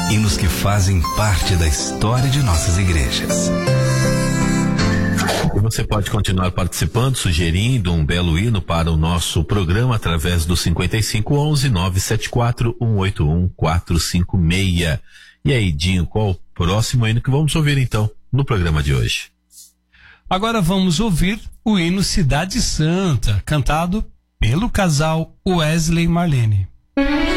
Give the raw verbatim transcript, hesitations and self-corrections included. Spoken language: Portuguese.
hinos que fazem parte da história de nossas igrejas. E você pode continuar participando, sugerindo um belo hino para o nosso programa através do cinquenta e cinco, onze, nove sete quatro, um oito um, quatro cinco seis. E aí, Dinho, qual o próximo hino que vamos ouvir então no programa de hoje? Agora vamos ouvir o hino Cidade Santa, cantado pelo casal Wesley e Marlene.